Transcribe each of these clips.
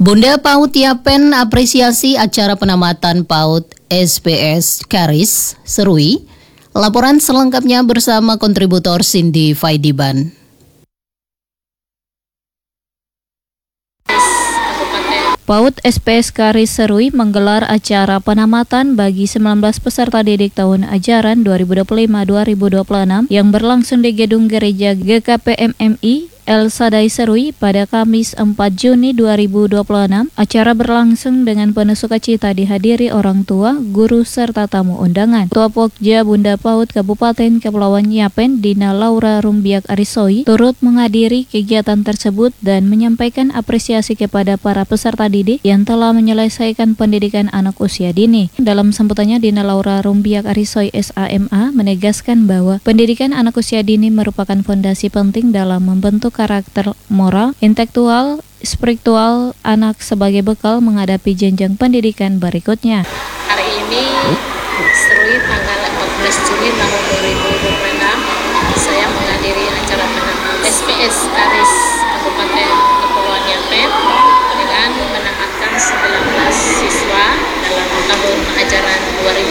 Bunda PAUD Yapen apresiasi acara penamatan PAUD SPS Karis Serui. Laporan selengkapnya bersama kontributor Cindy Faidiban. PAUD SPS Karis Serui menggelar acara penamatan bagi 19 peserta didik tahun ajaran 2025-2026 yang berlangsung di Gedung Gereja GKP MMI El Sadai Serui pada Kamis 4 Juni 2026. Acara berlangsung dengan penuh sukacita dihadiri orang tua, guru, serta tamu undangan. Ketua Pokja Bunda PAUD Kabupaten Kepulauan Yapen, Dina Laura Rumbiak Arisoi, turut menghadiri kegiatan tersebut dan menyampaikan apresiasi kepada para peserta didik yang telah menyelesaikan pendidikan anak usia dini. Dalam sambutannya, Dina Laura Rumbiak Arisoi SAMA menegaskan bahwa pendidikan anak usia dini merupakan fondasi penting dalam membentuk karakter moral, intelektual, spiritual anak sebagai bekal menghadapi jenjang pendidikan berikutnya. Hari ini Serui tanggal 14 Juni tahun 2026, saya menghadiri acara penamatan SPS Karis Kabupaten Kepulauan Yapen dengan menamatkan 19 siswa dalam tahun ajaran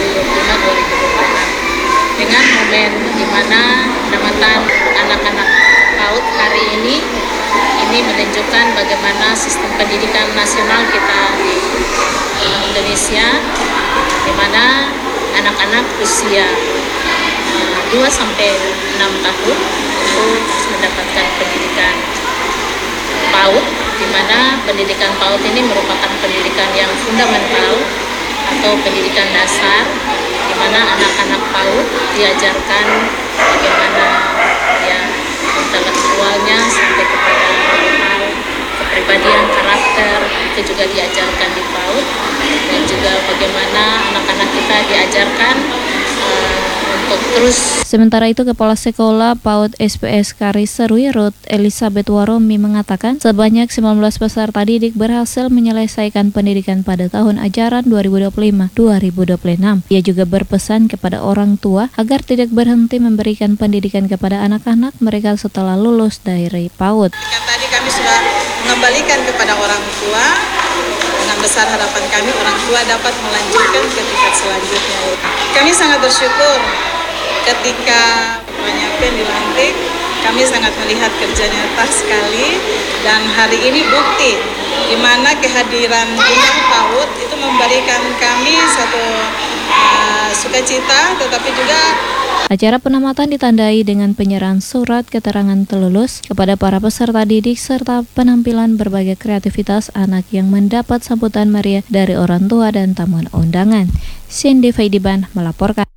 2025-2026 dengan momen di mana penamatan anak-anak PAUD hari ini menunjukkan bagaimana sistem pendidikan nasional kita di Indonesia, di mana anak-anak usia 2-6 tahun itu harus mendapatkan pendidikan PAUD, di mana pendidikan PAUD ini merupakan pendidikan yang fundamental atau pendidikan dasar, di mana anak-anak PAUD diajarkan bagaimana intelektualnya sampai kepada hal kepribadian, karakter, itu juga diajarkan di PAUD, dan juga bagaimana anak-anak kita diajarkan untuk terus. Sementara itu, Kepala Sekolah PAUD SPS Karis Serui Ruth Elizabeth Waromi mengatakan sebanyak 19 peserta didik berhasil menyelesaikan pendidikan pada tahun ajaran 2025-2026. Ia juga berpesan kepada orang tua agar tidak berhenti memberikan pendidikan kepada anak-anak mereka setelah lulus dari PAUD. Tadi kami sudah mengembalikan kepada orang tua. Dengan besar harapan kami orang tua dapat melanjutkan ke tingkat selanjutnya. Kami sangat bersyukur ketika Yapen dilantik, kami sangat melihat kerja nyata sekali, dan hari ini bukti di mana kehadiran Bunda PAUD itu memberikan kami satu sukacita, tetapi juga acara penamatan ditandai dengan penyerahan surat keterangan terlulus kepada para peserta didik serta penampilan berbagai kreativitas anak yang mendapat sambutan meriah dari orang tua dan tamu undangan. Cindy Faidiban melaporkan.